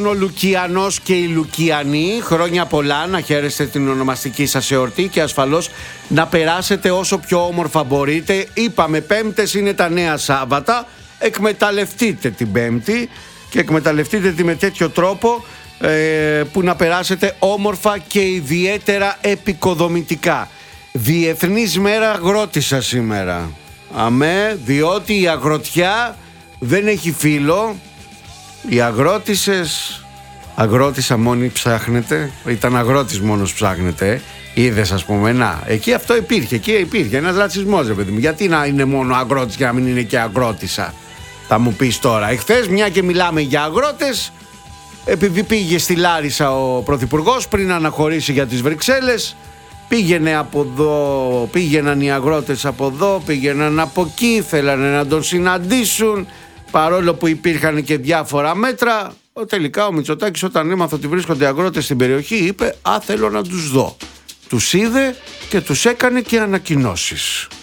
Ο Λουκιανός και οι Λουκιανοί, χρόνια πολλά, να χαίρεστε την ονομαστική σας εορτή και ασφαλώς να περάσετε όσο πιο όμορφα μπορείτε. Είπαμε, Πέμπτες είναι τα νέα Σάββατα, εκμεταλλευτείτε την Πέμπτη και εκμεταλλευτείτε τη με τέτοιο τρόπο που να περάσετε όμορφα και ιδιαίτερα επικοδομητικά. Διεθνής μέρα αγρότησα σήμερα. Αμέ, διότι η αγροτιά δεν έχει φίλο. Οι αγρότησες, αγρότησα μόνοι ψάχνετε, ήταν αγρότης μόνος ψάχνετε, είδες ας πούμε, να, εκεί αυτό υπήρχε, εκεί υπήρχε ένας ρατσισμός, παιδί μου, γιατί να είναι μόνο αγρότης και να μην είναι και αγρότησα, θα μου πεις τώρα. Εχθές, μια και μιλάμε για αγρότες, επειδή πήγε στη Λάρισα ο Πρωθυπουργός πριν αναχωρήσει για τις Βρυξέλλες, πήγαινε από εδώ, πήγαιναν οι αγρότες από εδώ, πήγαιναν από εκεί, θέλανε να τον συναντήσουν. Παρόλο που υπήρχαν και διάφορα μέτρα, τελικά ο Μητσοτάκης όταν έμαθε ότι βρίσκονται αγρότες στην περιοχή είπε «Α, θέλω να τους δω». Τους είδε και τους έκανε και ανακοινώσεις.